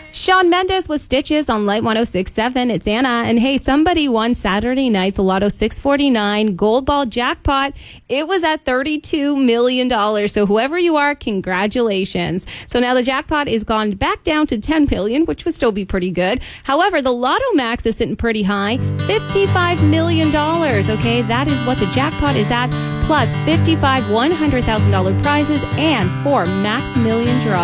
Shawn Mendes with Stitches on Light 106.7. It's Anna. And hey, somebody won Saturday night's Lotto 649 Gold Ball jackpot. It was at $32 million. So whoever you are, congratulations. So now the jackpot is gone back down to $10 million, which would still be pretty good. However, the Lotto Max is sitting pretty high, $55 million. Okay, that is what the jackpot is at, plus 55 $100,000 prizes and 4 Max Million draws.